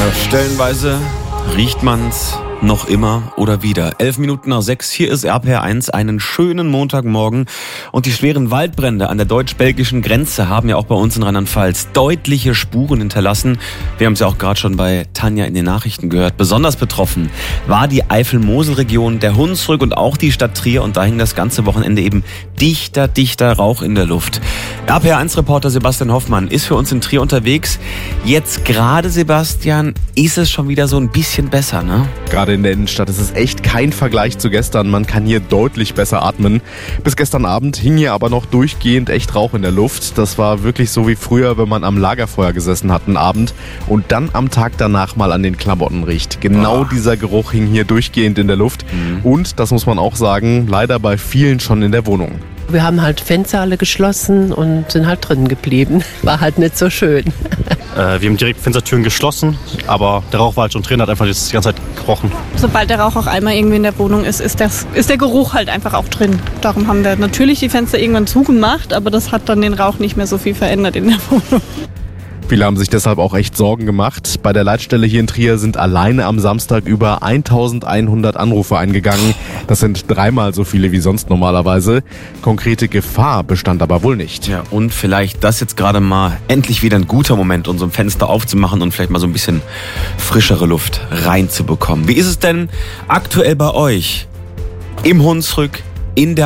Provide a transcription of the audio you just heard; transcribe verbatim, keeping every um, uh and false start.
Stellenweise riecht man's noch immer oder wieder. Elf Minuten nach sechs, hier ist R P R eins, einen schönen Montagmorgen. Und die schweren Waldbrände an der deutsch-belgischen Grenze haben ja auch bei uns in Rheinland-Pfalz deutliche Spuren hinterlassen. Wir haben es ja auch gerade schon bei Tanja in den Nachrichten gehört. Besonders betroffen war die Eifel-Mosel-Region, der Hunsrück und auch die Stadt Trier. Und da hing das ganze Wochenende eben dichter, dichter Rauch in der Luft. R P R eins-Reporter Sebastian Hoffmann ist für uns in Trier unterwegs. Jetzt gerade, Sebastian, ist es schon wieder so ein bisschen besser, ne? Gerade in der Innenstadt ist es echt kein Vergleich zu gestern. Man kann hier deutlich besser atmen. Bis gestern Abend hing hier aber noch durchgehend echt Rauch in der Luft. Das war wirklich so wie früher, wenn man am Lagerfeuer gesessen hat, einen Abend und dann am Tag danach mal an den Klamotten riecht. Genau oh. dieser Geruch hing hier durchgehend in der Luft. Mhm. Und, das muss man auch sagen, leider bei vielen schon in der Wohnung. Wir haben halt Fenster alle geschlossen und sind halt drinnen geblieben. War halt nicht so schön. Äh, wir haben direkt Fenstertüren geschlossen, aber der Rauch war halt schon drin, hat einfach die ganze Zeit gerochen. Sobald der Rauch auch einmal irgendwie in der Wohnung ist, ist, das, ist der Geruch halt einfach auch drin. Darum haben wir natürlich die Fenster irgendwann zugemacht, aber das hat dann den Rauch nicht mehr so viel verändert in der Wohnung. Viele haben sich deshalb auch echt Sorgen gemacht. Bei der Leitstelle hier in Trier sind alleine am Samstag über eintausendeinhundert Anrufe eingegangen. Das sind dreimal so viele wie sonst normalerweise. Konkrete Gefahr bestand aber wohl nicht. Ja, und vielleicht das jetzt gerade mal endlich wieder ein guter Moment, um so ein Fenster aufzumachen und vielleicht mal so ein bisschen frischere Luft reinzubekommen. Wie ist es denn aktuell bei euch? Im Hunsrück, in der